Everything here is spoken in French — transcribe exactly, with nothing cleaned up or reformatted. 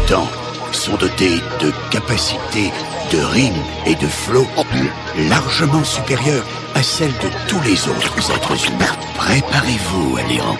mutants sont dotés de capacités de rime et de flow largement supérieures à celles de tous les autres êtres humains. Préparez-vous à les rencontrer.